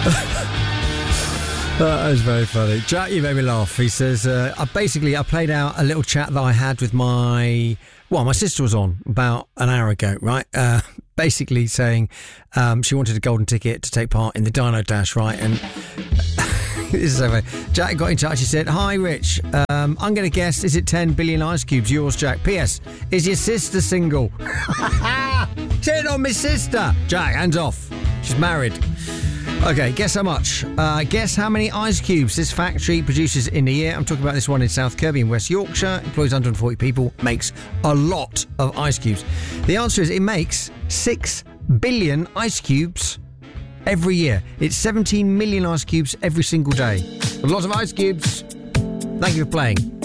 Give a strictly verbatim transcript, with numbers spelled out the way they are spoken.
That was very funny. Jack, you made me laugh. He says, uh, I basically, I played out a little chat that I had with my, well, my sister was on about an hour ago, right? Uh, basically saying um, she wanted a golden ticket to take part in the Dino Dash, right? And this is so funny. Jack got in touch. He said, hi, Rich. Um, I'm going to guess, is it ten billion ice cubes? Yours, Jack. P S. Is your sister single? Turn on my sister. Jack, hands off. She's married. Okay, guess how much? Uh, guess how many ice cubes this factory produces in a year. I'm talking about this one in South Kirby in West Yorkshire. Employs one hundred forty people. Makes a lot of ice cubes. The answer is it makes six billion ice cubes every year. It's seventeen million ice cubes every single day. A lot of ice cubes. Thank you for playing.